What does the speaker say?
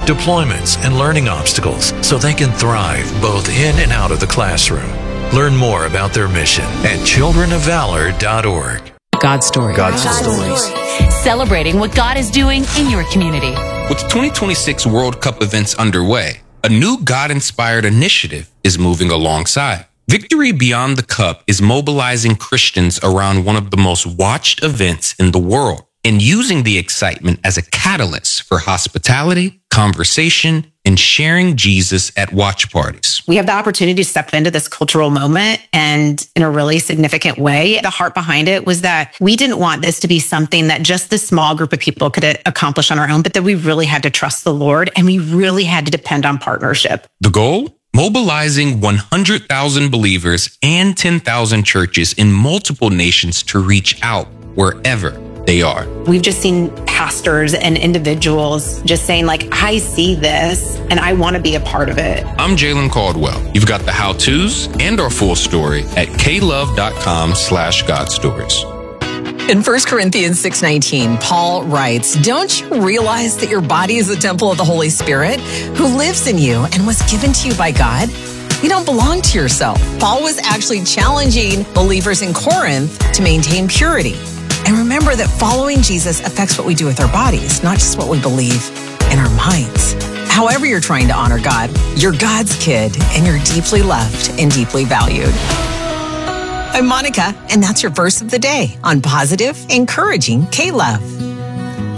deployments, and learning obstacles so they can thrive both in and out of the classroom. Learn more about their mission at childrenofvalor.org. God Stories. God Stories. Celebrating what God is doing in your community. With 2026 World Cup events underway, a new God-inspired initiative is moving alongside. Victory Beyond the Cup is mobilizing Christians around one of the most watched events in the world and using the excitement as a catalyst for hospitality, conversation, and sharing Jesus at watch parties. We have the opportunity to step into this cultural moment and in a really significant way. The heart behind it was that we didn't want this to be something that just this small group of people could accomplish on our own, but that we really had to trust the Lord and we really had to depend on partnership. The goal? Mobilizing 100,000 believers and 10,000 churches in multiple nations to reach out wherever they are. We've just seen pastors and individuals just saying like, I see this and I want to be a part of it. I'm Jalen Caldwell. You've got the how-tos and our full story at klove.com/godstories. In 1 Corinthians 6:19, Paul writes, "Don't you realize that your body is a temple of the Holy Spirit who lives in you and was given to you by God? You don't belong to yourself." Paul was actually challenging believers in Corinth to maintain purity. And remember that following Jesus affects what we do with our bodies, not just what we believe in our minds. However you're trying to honor God, you're God's kid and you're deeply loved and deeply valued. I'm Monica, and that's your verse of the day on Positive, Encouraging K-Love.